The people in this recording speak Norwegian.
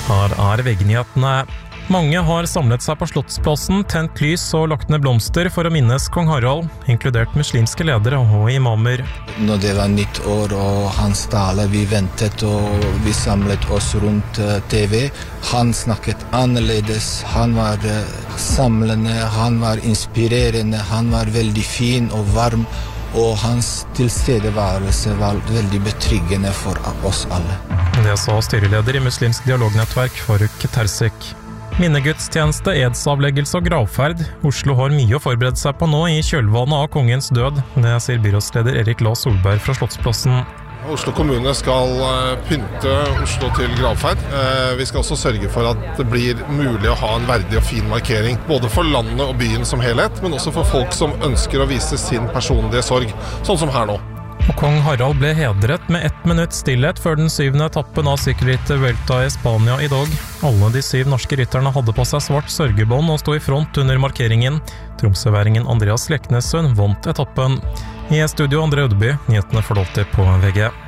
Her VG-nyhetene. Mange har samlet seg på Slottsplassen, tent lys og lagt ned blomster for å minnes kong Harald, inkludert muslimske ledere og imamer. Når det var nytt år og hans tale, vi ventet og vi samlet oss rundt TV. Han snakket annerledes, han var samlende, han var inspirerende, han var veldig fin og varm. Og hans tilstedeværelse var veldig betryggende for oss alle. Det sa styreleder i Muslimsk dialognettverk Faruk Tersek. Minnegudstjeneste, edsavleggelse og gravferd. Oslo har mye å forberede seg på nå i kjølvannet av kongens død. Det sier byrådsleder Erik La Solberg fra Slottsplassen. Oslo kommune skal pynte Oslo til gravferd. Vi skal også sørge for at det blir mulig å ha en verdig og fin markering, både for landet og byen som helhet, men også for folk som ønsker å vise sin personlige sorg, sånn som her nå. Og kong Harald ble hedret med 1 minutt stillhet før den 7. etappen av sykkelrittet Vuelta i Spania i dag. Alle de 7 norske rytterne hadde på seg svart sørgebånd og sto i front under markeringen. Tromsøværingen Andreas Leknessøn vant etappen. I studio André Ødeby, nyhetene får du alltid på VG.